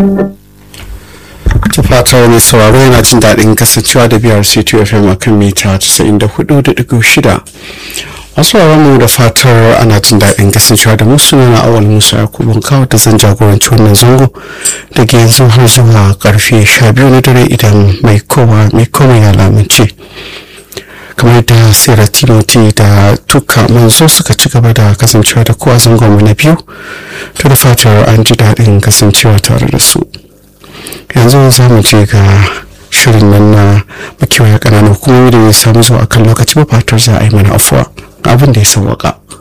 ta fatar mai sauraro yana jin daɗin kasancewa da biyar city fm a kan mita 94.6. masu mu da fatar ana jin daɗin kasancewa da musu na awal musa yakubun kawo da zan jagoranci wannan zango daga yanzu har zuwa karfe 12 na dare idan mai koma ya lamunce. kamar da sira timothy da tuka manzo suka ci gaba da kasancewa da kowa zangon na biyu to da fatar an ji daɗin kasancewa tare da su. yanzu za mu je ga shirin nan na makewaya ƙananan hukumomi da ya samu zuwa kan lokaci ba fatar za a yi mana afuwa abin da ya sauwaka.